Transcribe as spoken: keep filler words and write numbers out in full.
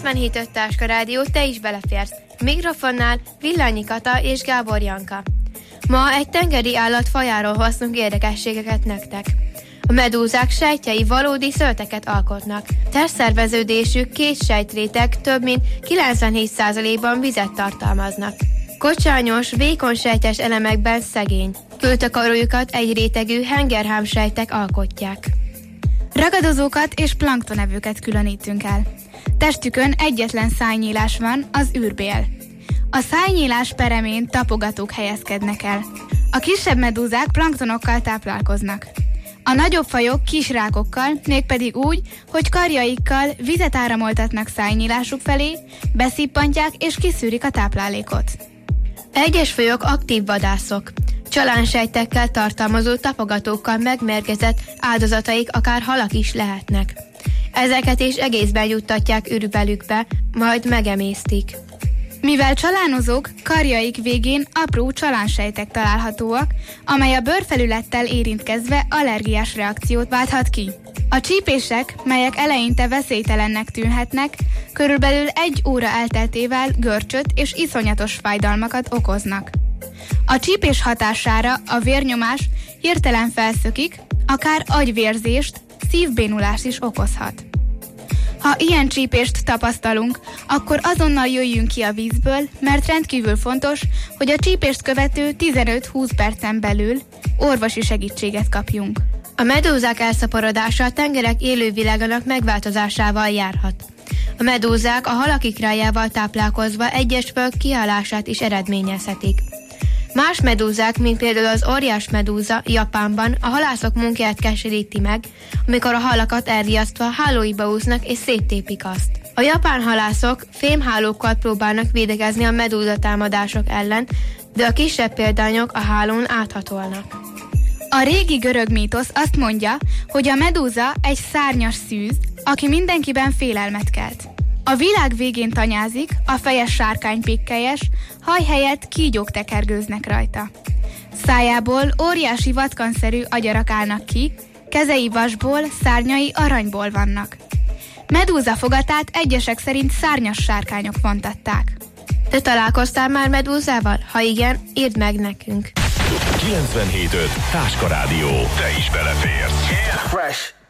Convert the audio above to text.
kilencvenhét öt Táska Rádió, te is beleférsz. Mikrofonnál Villányi Kata és Gábor Janka. Ma egy tengeri állat fajáról hoztunk érdekességeket nektek. A medúzák sejtjei valódi szöveteket alkotnak. Testszerveződésük két sejtréteg több mint kilencvenhét százalékban vizet tartalmaznak. Kocsányos, vékony sejtes elemekben szegény. Kültakarójukat egy rétegű hengerhámsejtek alkotják. Ragadozókat és planktonevőket különítünk el. Testükön egyetlen szájnyílás van, az űrbél. A szájnyílás peremén tapogatók helyezkednek el. A kisebb medúzák planktonokkal táplálkoznak. A nagyobb fajok kisrákokkal, mégpedig úgy, hogy karjaikkal vizet áramoltatnak szájnyílásuk felé, beszippantják és kiszűrik a táplálékot. Egyes fajok aktív vadászok. Csalánsejtekkel tartalmazó tapogatókkal megmérgezett áldozataik akár halak is lehetnek. Ezeket is egészben juttatják ürüvelükbe, majd megemésztik. Mivel csalánozók, karjaik végén apró csalánsejtek találhatóak, amely a bőrfelülettel érintkezve allergiás reakciót válthat ki. A csípések, melyek eleinte veszélytelennek tűnhetnek, körülbelül egy óra elteltével görcsöt és iszonyatos fájdalmakat okoznak. A csípés hatására a vérnyomás hirtelen felszökik, akár agyvérzést, szívbénulást is okozhat. Ha ilyen csípést tapasztalunk, akkor azonnal jöjjünk ki a vízből, mert rendkívül fontos, hogy a csípést követő tizenöt-húsz percen belül orvosi segítséget kapjunk. A medúzák elszaporodása a tengerek élővilágának megváltozásával járhat. A medúzák a halak ikrájával táplálkozva egyes fajok kihalását is eredményezhetik. Más medúzák, mint például az óriás medúza Japánban a halászok munkáját keseríti meg, amikor a halakat elriasztva hálóiba úsznak és széttépik azt. A japán halászok fémhálókkal próbálnak védekezni a medúza támadások ellen, de a kisebb példányok a hálón áthatolnak. A régi görög mítosz azt mondja, hogy a medúza egy szárnyas szűz, aki mindenkiben félelmet kelt. A világ végén tanyázik, a feje sárkánypikkelyes, haj helyett kígyók tekergőznek rajta. Szájából óriási vatkanszerű agyarak állnak ki, kezei vasból, szárnyai aranyból vannak. Medúza fogatát egyesek szerint szárnyas sárkányok vontatták. Te találkoztál már medúzával? Ha igen, írd meg nekünk. kilencvenhét öt Táska Rádió. Te is beleférsz. Yeah. Fresh.